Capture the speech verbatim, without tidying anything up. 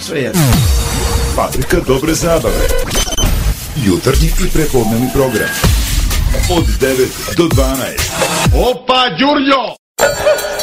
sve jedno. Fabrika dobre zabave. Jutarnji i prepodnevni program. Od devet do dvanaest. Opa, Đurđo!